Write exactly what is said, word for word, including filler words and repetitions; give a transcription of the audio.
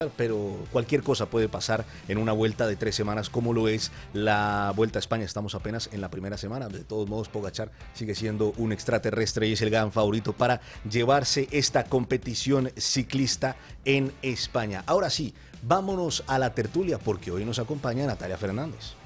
pero cualquier cosa puede pasar en una vuelta de tres semanas como lo es la Vuelta a España. Estamos apenas en la primera semana. De todos modos, Pogačar sigue siendo un extraterrestre y es el gran favorito para llevarse esta competición ciclista en España. Ahora sí, vámonos a la tertulia porque hoy nos acompaña Natalia Fernández.